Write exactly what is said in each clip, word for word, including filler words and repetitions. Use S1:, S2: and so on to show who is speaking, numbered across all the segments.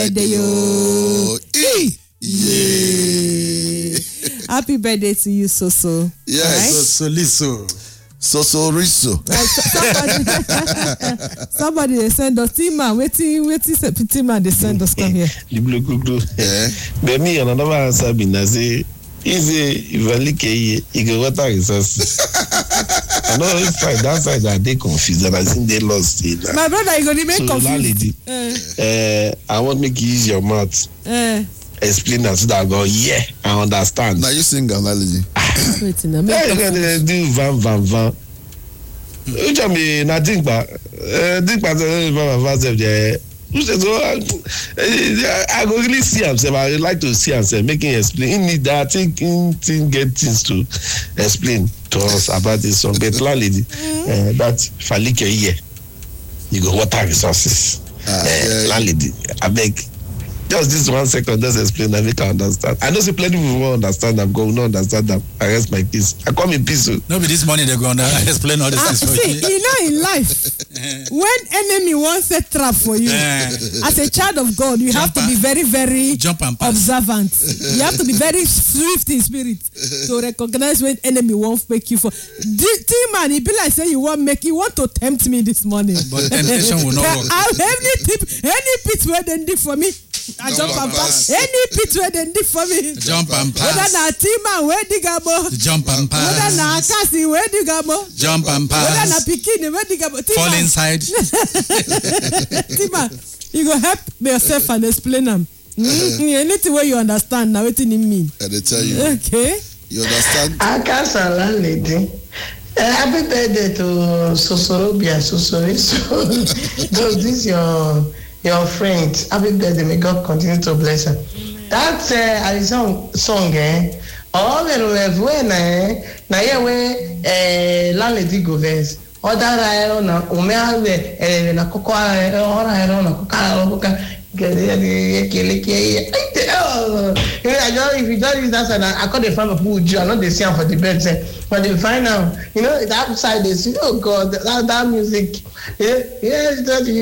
S1: birthday, yo.
S2: Yeah.
S1: Happy birthday to you, Soso.
S2: Yes.
S1: Right?
S3: So Liso.
S2: Soso Riso.
S1: Somebody, somebody they send us. Tima, waiting, waiting. Tima, they send us. Come here.
S4: The blue cuckoo.
S2: Yeah.
S4: But me and another answer been I say, easy if I lick a you go water resources. I know this side, that side that they confused and I think they lost it.
S1: My brother, you gonna make
S4: so
S1: confused.
S4: Uh, uh, I want make you use your mouth.
S1: Uh,
S4: Explain that so that I go, yeah, I understand.
S2: Now you sing analogy.
S1: wait, now make
S4: Hey, you can do van van van. You tell me nothing but think about van van van there. You say so I go really see himself. I would like to see himself making explain. He need that thinking thing get things to explain to us about this song. But lady, uh, that Falike here, you go water resources.
S2: Uh,
S4: uh,
S2: yeah.
S4: Landlady, I beg. Just this one second, just explain and make I understand. I know say plenty people won't understand them, go will not understand them. I rest my peace. I come in peace.
S3: No, but this morning they're going to explain all this
S1: uh,
S3: things for
S1: see,
S3: you.
S1: you know, in life, when enemy wants set trap for you, as a child of God, you
S3: Jump
S1: have to be very, very
S3: Jump and pass.
S1: observant. You have to be very swift in spirit to recognize when enemy won't make you for. T-man, he be like say you want make you want to tempt me this morning.
S3: But temptation will not work.
S1: I have any tip, any pit where they did for me. I jump, jump and pass. pass. Any pit where they did for me.
S3: Jump and pass.
S1: Whether na T-man where dig abo.
S3: Jump and pass.
S1: Whether na Kasi where dig abo.
S3: Jump and pass.
S1: Whether na Pikini where dig abo.
S3: Fall inside.
S1: T-man, you go help yourself and explain them. Mm-hmm. Anything where you understand now, what it mean?
S2: And they tell you.
S1: Okay.
S2: You understand?
S5: I can't say lady. Happy birthday to Sosorobia, Sosoriso. Does this your your friend? Happy birthday. May God continue to bless her. That's uh, a song, song, eh? All the way when eh, na here where eh landlady go verse. Other I na umea eh na koko eh ora eh na koko koko. If you don't use that side, I call the farmer who you are not the same for the bed. But they find out, you know, the outside they see, oh God, that, that music, yeah, yes,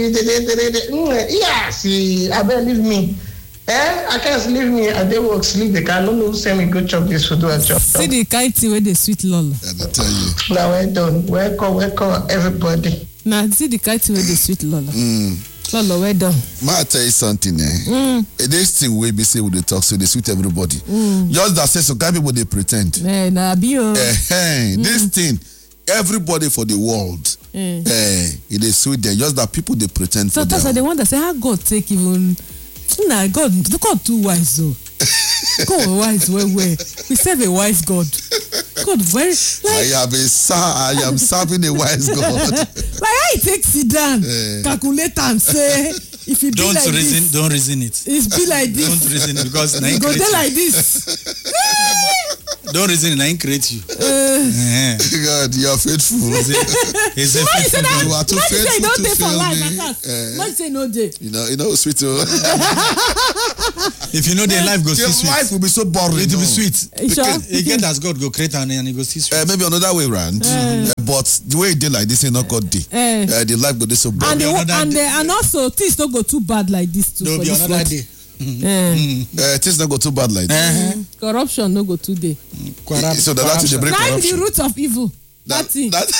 S5: yeah, see, I better leave me. Eh, I can't leave me. I they work sleep. They can't no send me good job. This to do a job.
S1: See the kind thing where they sweet lol.
S2: And I tell you.
S5: Now well done. Welcome, welcome everybody.
S1: Now see the kind thing where they sweet lol.
S2: Mm.
S1: Lol, well done.
S2: May I tell you something, eh?
S1: Mm.
S2: This thing we be say with the talk, so they sweet everybody.
S1: Mm.
S2: Just that says so kind people they pretend.
S1: Eh, nah, be oh.
S2: Eh, eh,
S1: Mm.
S2: this thing, everybody for the world.
S1: Eh.
S2: Eh, it is sweet there. Just that people they pretend
S1: So
S2: for
S1: that's why
S2: them.
S1: they wonder say how God take even. Nah, God, God too wise though. God wise well well. We serve a wise God. God very like.
S2: I am a sir. I am serving a wise God.
S1: Like how he take sit down,
S2: Eh.
S1: calculate and say if you be
S3: Don't
S1: like
S3: reason.
S1: this,
S3: Don't reason it.
S1: it's be like this.
S3: Don't reason it because na
S1: You
S3: him
S1: go
S3: create
S1: there
S3: you.
S1: like this.
S3: Don't reason it. Na him create you.
S1: Uh,
S3: Eh.
S2: God, you are faithful.
S3: He's a, he's a
S1: why you say
S3: faithful
S1: that?
S2: You
S3: God.
S2: are too
S1: Why you say
S2: faithful
S1: you don't
S2: to
S1: day for
S2: fail
S1: life?
S2: me.
S1: Like
S2: Eh.
S1: why you say no day?
S2: You know, you know, sweet. Oh.
S3: If you know their life go
S2: Your
S3: still
S2: life
S3: sweet.
S2: will be so boring.
S3: It will be
S2: no.
S3: sweet.
S1: You sure?
S3: You get as God go create and and he go still sweet.
S2: Uh, maybe another way round, uh, but the way it did like this ain't not God day.
S1: Eh.
S2: Uh, the life go this so
S1: And
S2: boring.
S1: the,
S3: another
S1: and,
S3: day.
S1: the, and also things don't go too bad like this too.
S3: There will
S1: for
S3: be
S1: this
S3: another
S1: world.
S3: day.
S1: Eh.
S2: Uh, things not go too bad like that.
S3: Uh-huh.
S1: Corruption no go too day.
S3: Corrupt-
S2: So that that's the break
S1: Now the
S2: corruption.
S1: root of evil. That,
S2: That,
S1: thing.
S2: that,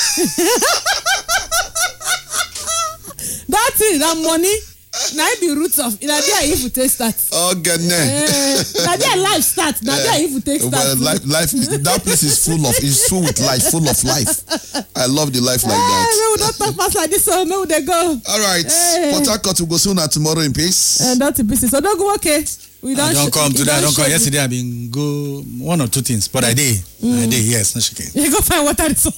S1: That thing, that money. Now the root of. Now there evil take start.
S2: oh goodness.
S1: Eh, now there life start. Now there evil take start.
S2: Well, life, life is, that place is full of, is full with life, full of life. I love the life like
S1: Eh,
S2: that.
S1: we will not talk fast like this, so no, they go.
S2: All right,
S1: Eh.
S2: Port Harcourt will go soon and tomorrow in peace.
S1: And that's the business. So don't go okay. We
S3: I don't
S1: sh-
S3: come
S1: we
S3: today. I don't
S1: show
S3: come.
S1: you.
S3: Yesterday I been go one or two things, but I did. I did. Yes, no shaking.
S1: You go find water resource.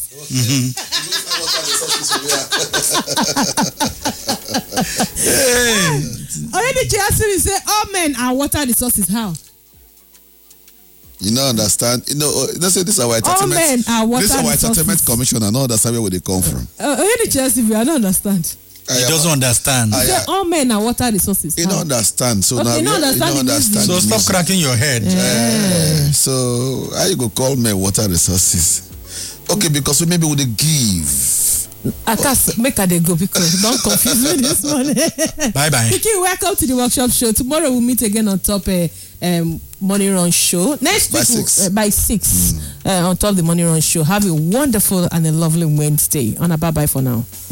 S3: Hey,
S1: Already Chelsea say all men are water resources. How?
S2: You know, understand? You know, uh, you know say this is our
S1: All men
S2: entertainment.
S1: are water
S2: This is our
S1: resources.
S2: entertainment commission. I know understand where they come from.
S1: Uh, Already Chelsea, I don't understand.
S3: he doesn't understand.
S2: I-
S1: Say all men are water resources.
S2: You
S1: How?
S2: don't understand. So
S1: Okay,
S2: now
S1: you don't
S2: you
S1: understand
S2: don't
S1: the
S2: understand.
S3: So
S2: the
S3: stop
S2: music.
S3: cracking your head.
S2: Eh, so how you go call me water resources? Okay, because we maybe would give
S1: I can't make her they go because don't confuse me this morning.
S3: Bye bye.
S1: Kiki, welcome to the workshop show. Tomorrow we'll meet again on top uh, um Money Run show. Next
S2: by
S1: week
S2: six.
S1: Uh, by six mm. uh, on top of the Money Run show. Have a wonderful and a lovely Wednesday. On a bye bye for now.